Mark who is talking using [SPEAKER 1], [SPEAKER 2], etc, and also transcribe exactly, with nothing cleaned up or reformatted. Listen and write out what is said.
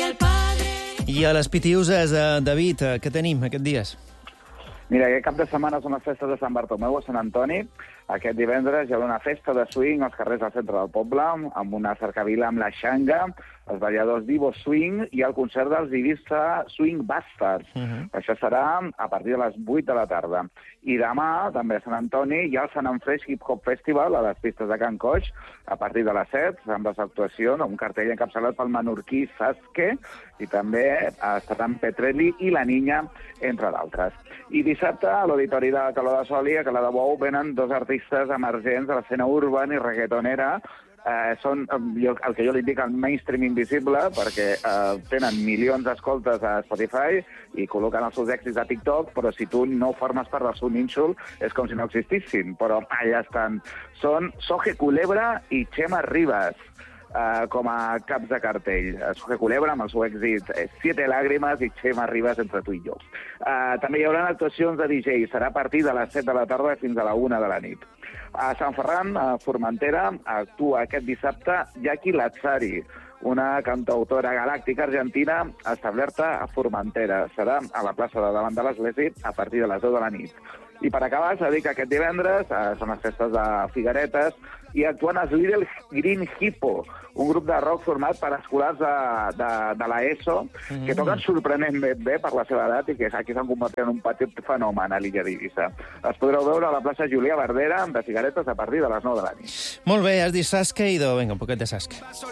[SPEAKER 1] I a les Pitiuses, eh, David, eh, què tenim aquests dies?
[SPEAKER 2] Mira, aquest cap de setmana són les festes de Sant Bartomeu a Sant Antoni. Aquest divendres hi haurà una festa de swing als carrers del centre del poble, amb una cercavila amb la xanga, els balladors d'Ivo Swing i el concert dels Ibiza Swing Bastards. Uh -huh. Això serà a partir de les vuit de la tarda. I demà, també a Sant Antoni, hi ha el Sant Enfreix Hip Hop Festival a les pistes de Can Coix, a partir de les set, amb les actuacions, un cartell encapçalat pel menorquí Sasque, i també estaran Petrelli i La Niña, entre d'altres. I dissabte, a l'Auditori de Caló de Soli, a Cala de Bou, venen dos artistes emergents de l'escena urban i reggaetonera. Eh, són jo, el que jo li dic el mainstream invisible, perquè eh, tenen milions d'escoltes a Spotify i col·loquen els seus èxits a TikTok, però si tu no formes part del seu nínxol és com si no existissin, però allà estan. Són Soje Culebra i Chema Rivas, Uh, com a caps de cartell. Soje Culebra amb el seu èxit eh, Siete Lágrimas i Chema Rivas, Entre tu i jo. Uh, també hi haurà actuacions de D J, serà a partir de les set de la tarda fins a la una de la nit. A Sant Ferran, a Formentera, actua aquest dissabte Jackie Lazzari, una cantautora galàctica argentina establerta a Formentera. Serà a la plaça de davant de l'Església a partir de les deu de la nit. I per acabar, s'ha dit que aquest divendres eh, són les festes de Figueretes i actuen els Little Green Hippo, un grup de rock format per escolars de, de, de l'ESO, mm-hmm. que toquen sorprenentment bé per la seva edat i que aquí s'han convertit en un petit fenomen a l'illa d'Eivissa. Els podreu veure a la plaça Julià Verdera de Figueretes a partir de les nou de la nit.
[SPEAKER 1] Molt bé, has dit Sasque i do, vinga, un poquet de Sasque.